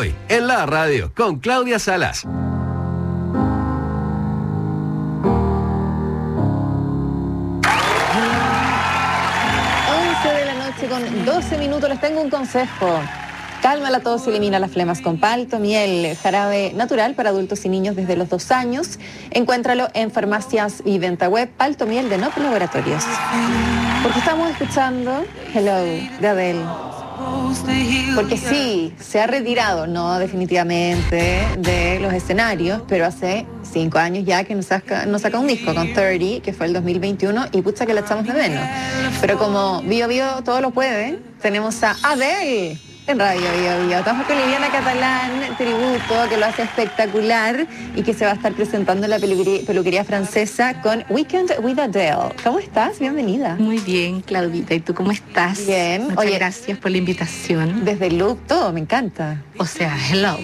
Hoy, en la radio, con Claudia Salas. 12 minutos, les tengo un consejo. Calma la tos y elimina las flemas con Palto Miel, jarabe natural para adultos y niños desde los 2 años. Encuéntralo en farmacias y venta web. Palto Miel de Nop Laboratorios. Porque estamos escuchando Hello de Adele. Porque sí, se ha retirado, no definitivamente de los escenarios, pero hace 5 años ya que nos saca un disco con 30, que fue el 2021, y pucha que la echamos de menos. Pero como Bio Bio todo lo puede, tenemos a Adele en Radio Bio Bio. Estamos con Liliana Catalán, tributo, que lo hace espectacular y que se va a estar presentando en la peluquería francesa con Weekend with Adele. ¿Cómo estás? Bienvenida. Muy bien, Claudita. ¿Y tú cómo estás? Bien. Muchas gracias por la invitación. Desde el look, todo, me encanta. O sea, hello.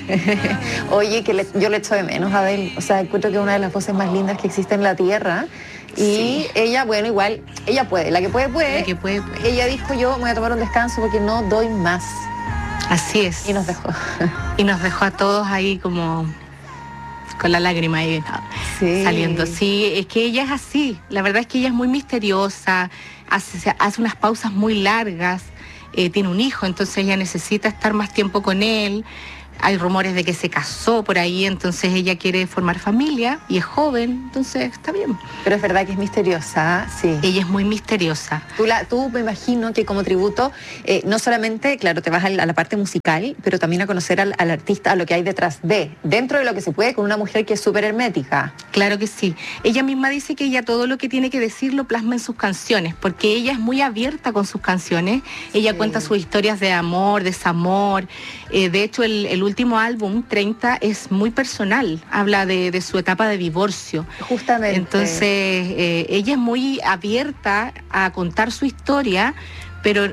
Oye, que yo le echo de menos a Adele. O sea, encuentro que es una de las voces más lindas que existe en la tierra. Y sí, ella, bueno, igual, ella puede. La que puede, puede. La que puede, puede. Ella dijo, yo voy a tomar un descanso porque no doy más. Así es. Y nos dejó. Y nos dejó a todos ahí como con la lágrima ahí saliendo. Sí, es que ella es así. La verdad es que ella es muy misteriosa, hace unas pausas muy largas, tiene un hijo, entonces ella necesita estar más tiempo con él. Hay rumores de que se casó por ahí, entonces ella quiere formar familia y es joven, entonces está bien. Pero es verdad que es misteriosa, sí. Ella es muy misteriosa. Tú me imagino que como tributo, no solamente, claro, te vas a la parte musical, pero también a conocer al artista, a lo que hay dentro de lo que se puede con una mujer que es súper hermética. Claro que sí. Ella misma dice que ella todo lo que tiene que decir lo plasma en sus canciones, porque ella es muy abierta con sus canciones. Ella cuenta sus historias de amor, desamor. De hecho, el último álbum, 30, es muy personal. Habla de su etapa de divorcio. Justamente. Entonces, ella es muy abierta a contar su historia, pero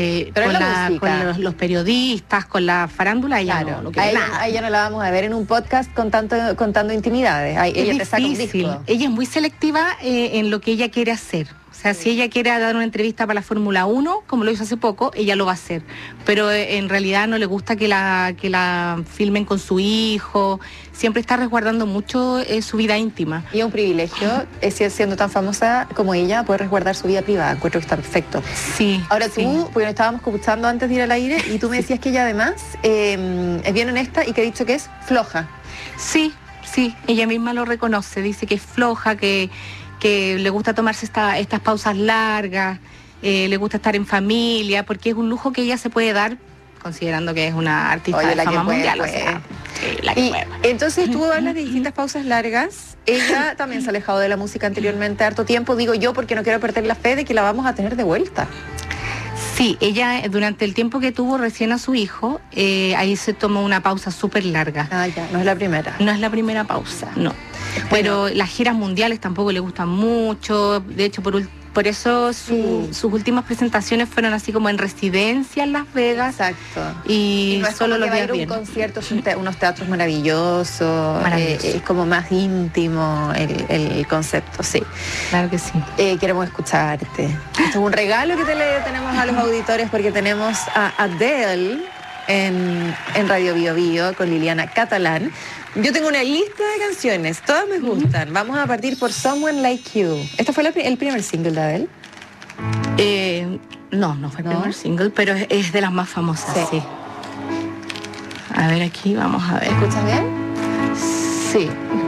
con los periodistas, con la farándula, ella claro, no quiere nada. A ella no la vamos a ver en un podcast contando intimidades. Ella te saca un disco. Ella es muy selectiva en lo que ella quiere hacer. O sea, si ella quiere dar una entrevista para la Fórmula 1, como lo hizo hace poco, ella lo va a hacer. Pero en realidad no le gusta que la filmen con su hijo. Siempre está resguardando mucho su vida íntima. Y es un privilegio, siendo tan famosa como ella, poder resguardar su vida privada. Encuentro que está perfecto. Sí. Ahora tú, porque nos estábamos escuchando antes de ir al aire, y tú me decías que ella además es bien honesta y que ha dicho que es floja. Sí, ella misma lo reconoce. Dice que es floja, que le gusta tomarse estas pausas largas, le gusta estar en familia, porque es un lujo que ella se puede dar, considerando que es una artista de fama mundial. O sea, entonces tú hablas de distintas pausas largas. Ella también se ha alejado de la música anteriormente harto tiempo, digo yo, porque no quiero perder la fe de que la vamos a tener de vuelta. Sí, ella durante el tiempo que tuvo recién a su hijo, ahí se tomó una pausa súper larga. Ah, ya, no es la primera. No es la primera pausa, no. Pero las giras mundiales tampoco le gustan mucho. De hecho, por eso sus últimas presentaciones fueron así como en residencia en Las Vegas. Exacto. Y no es solo como los que va a días ir bien. un concierto, unos teatros maravillosos. Es como más íntimo el concepto, sí. Claro que sí. Queremos escucharte. Esto es un regalo que tenemos a los auditores, porque tenemos a Adele en Radio Bio Bio con Liliana Catalán. Yo tengo una lista de canciones, todas me gustan. Vamos a partir por Someone Like You. ¿Este fue el primer single de Adele? No fue el primer single, pero es de las más famosas, sí. A ver, aquí vamos a ver. ¿Escuchas bien? Sí.